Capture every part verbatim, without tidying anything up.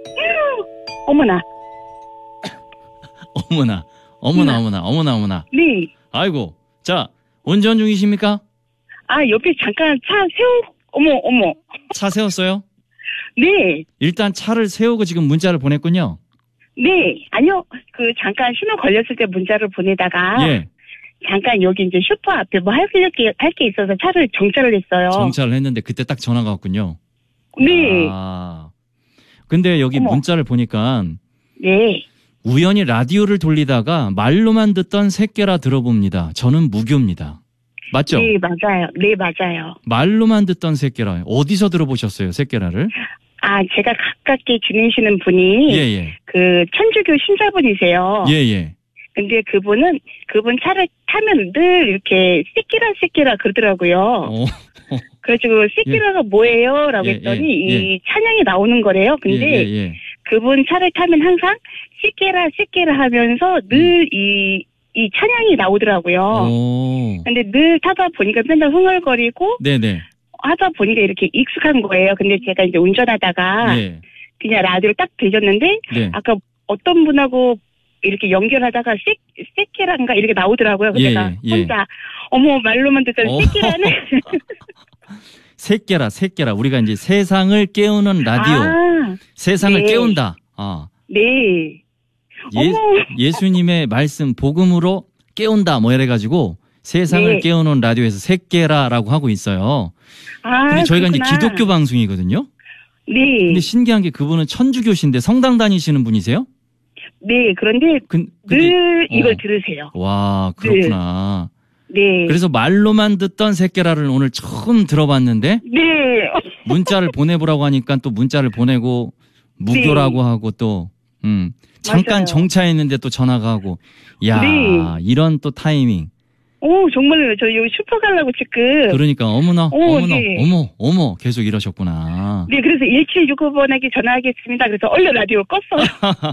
어머나. 어머나, 어머나, 어머나, 어머나, 어머나. 네. 아이고, 자, 운전 중이십니까? 아, 옆에 잠깐 차 세우, 어머, 어머. 차 세웠어요? 네. 일단 차를 세우고 지금 문자를 보냈군요. 네. 아니요. 그, 잠깐 신호 걸렸을 때 문자를 보내다가. 예. 잠깐 여기 이제 슈퍼 앞에 뭐 할 게, 할 게 있어서 차를 정차를 했어요. 정차를 했는데 그때 딱 전화가 왔군요. 네. 아. 근데 여기 어머. 문자를 보니까. 네. 우연히 라디오를 돌리다가 말로만 듣던 새끼라 들어봅니다. 저는 무교입니다. 맞죠? 네, 맞아요. 네, 맞아요. 말로만 듣던 새끼라. 어디서 들어보셨어요, 새끼라를? 아, 제가 가깝게 지내시는 분이. 예, 예. 그, 천주교 신자분이세요. 예, 예. 근데 그분은, 그분 차를 타면 늘 이렇게 새끼라, 새끼라 그러더라고요. 어. 그래가지고, 새끼라가 뭐예요? 라고 예, 했더니, 예, 예. 이 찬양이 나오는 거래요. 근데, 예, 예, 예. 그분 차를 타면 항상, 새끼라, 새끼라 하면서 늘 이, 이 찬양이 나오더라고요. 오. 근데 늘 타다 보니까 맨날 흥얼거리고, 네네. 하다 보니까 이렇게 익숙한 거예요. 근데 제가 이제 운전하다가, 예. 그냥 라디오를 딱 들렸는데, 네. 아까 어떤 분하고 이렇게 연결하다가 새, 새끼란가 이렇게 나오더라고요. 그래서 예, 제가 예. 혼자, 어머, 말로만 듣던 어. 새끼라네. 새끼라, 새끼라. 우리가 이제 세상을 깨우는 라디오. 아, 세상을 네. 깨운다. 아. 네. 예, 어머. 예수님의 말씀, 복음으로 깨운다. 뭐 이래가지고 세상을 네. 깨우는 라디오에서 새끼라라고 하고 있어요. 아, 근데 저희가 그렇구나. 이제 기독교 방송이거든요. 네. 근데 신기한 게 그분은 천주교신데 성당 다니시는 분이세요? 네. 그런데 근, 근데, 늘 이걸 어. 들으세요. 와, 그렇구나. 네. 그래서 말로만 듣던 새끼라를 오늘 처음 들어봤는데 네. 문자를 보내보라고 하니까 또 문자를 보내고 무교라고 네. 하고 또 음, 잠깐 맞아요. 정차했는데 또 전화가 하고 야 네. 이런 또 타이밍. 오, 정말요. 저 여기 슈퍼 가려고 지금. 그러니까 어머나 오, 어머나 네. 어머 어머 계속 이러셨구나. 네, 그래서 일칠육오 번에게 전화하겠습니다. 그래서 얼른 라디오 껐어요.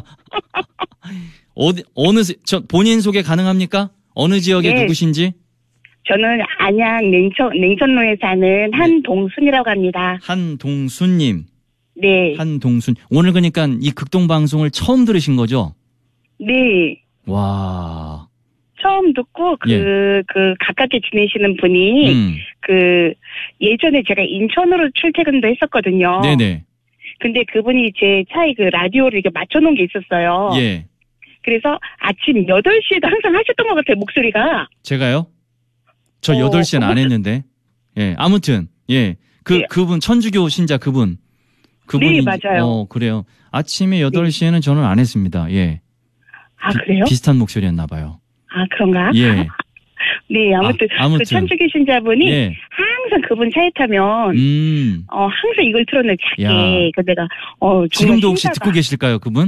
어디 어느 세- 저 본인 소개 가능합니까? 어느 지역의 네. 누구신지? 저는 안양 냉천, 냉천로에 사는 한동순이라고 합니다. 한동순님. 네. 한동순. 오늘 그러니까 이 극동 방송을 처음 들으신 거죠? 네. 와. 처음 듣고, 그, 예. 그, 가깝게 지내시는 분이, 음. 그, 예전에 제가 인천으로 출퇴근도 했었거든요. 네네. 근데 그분이 제 차에 그 라디오를 이렇게 맞춰놓은 게 있었어요. 예. 그래서 아침 여덟 시에도 항상 하셨던 것 같아요, 목소리가. 제가요? 저 어, 여덟 시엔 안 어머. 했는데. 예. 아무튼, 예. 그, 네. 그분, 천주교 신자 그분. 그분이. 네, 맞아요. 어, 그래요. 아침에 여덟 시에는 저는 안 했습니다. 예. 아, 비- 그래요? 비슷한 목소리였나 봐요. 아, 그런가? 예. 네, 아무튼, 아, 아무튼. 그 천주교 신자분이 예. 항상 그분 차에 타면, 음. 어, 항상 이걸 틀어내, 작게. 야. 그 내가, 어, 정말 지금도 혹시 신사가, 듣고 계실까요, 그분?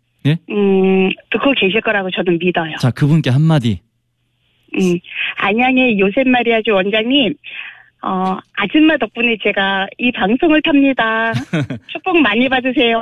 음, 듣고 계실 거라고 저는 믿어요. 자, 그분께 한마디. 음, 안양의 요셉 마리아주 원장님, 어, 아줌마 덕분에 제가 이 방송을 탑니다. 축복 많이 받으세요.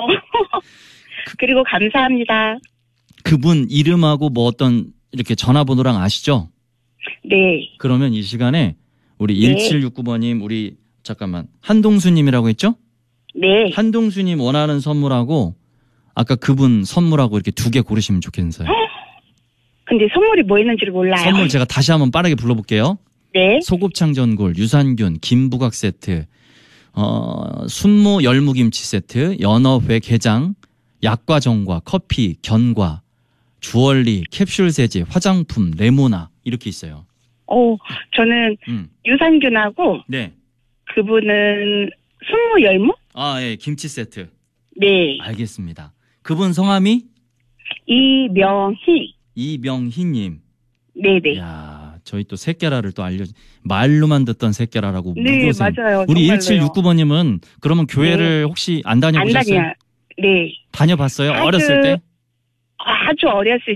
그리고 감사합니다. 그분 이름하고 뭐 어떤 이렇게 전화번호랑 아시죠? 네. 그러면 이 시간에 우리 네. 일칠육구 번님, 우리, 잠깐만, 한동수님이라고 했죠? 네. 한동수님 원하는 선물하고 아까 그분 선물하고 이렇게 두 개 고르시면 좋겠어요. 근데 선물이 뭐 있는지를 몰라요. 선물 제가 다시 한번 빠르게 불러볼게요. 네. 소곱창 전골, 유산균, 김부각 세트, 어, 순무 열무김치 세트, 연어회 게장, 약과 정과, 커피, 견과, 주얼리, 캡슐 세제, 화장품, 레모나 이렇게 있어요. 어, 저는 음. 유산균하고 네. 그분은 순무 열무? 아, 예, 김치 세트. 네. 알겠습니다. 그분 성함이 이명희. 이명희님. 네네. 야, 저희 또 새끼라를 또 알려, 말로만 듣던 새끼라라고. 네, 무교생. 맞아요. 우리 정말로요. 일칠육구 번님은 그러면 교회를 혹시 안 안 다녀보셨어요? 다녀요. 네. 다녀봤어요? 아주- 어렸을 때? 아주 어렸을